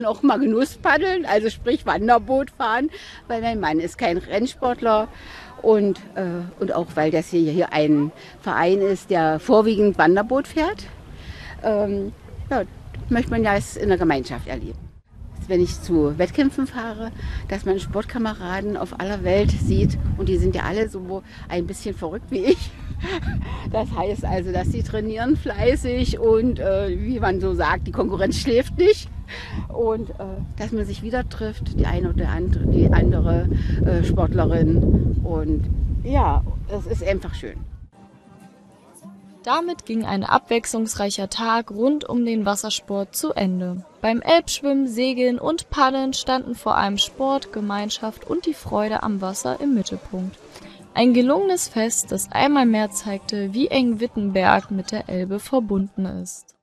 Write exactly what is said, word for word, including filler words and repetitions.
Auch mal Genusspaddeln, also sprich Wanderboot fahren, weil mein Mann ist kein Rennsportler und, äh, und auch weil das hier, hier ein Verein ist, der vorwiegend Wanderboot fährt. Ähm, ja, möchte man ja es in der Gemeinschaft erleben. Wenn ich zu Wettkämpfen fahre, dass man Sportkameraden auf aller Welt sieht und die sind ja alle so ein bisschen verrückt wie ich. Das heißt also, dass sie trainieren fleißig und äh, wie man so sagt, die Konkurrenz schläft nicht. Und äh, dass man sich wieder trifft, die eine oder andere, die andere äh, Sportlerin. Und ja, es ist einfach schön. Damit ging ein abwechslungsreicher Tag rund um den Wassersport zu Ende. Beim Elbschwimmen, Segeln und Paddeln standen vor allem Sport, Gemeinschaft und die Freude am Wasser im Mittelpunkt. Ein gelungenes Fest, das einmal mehr zeigte, wie eng Wittenberg mit der Elbe verbunden ist.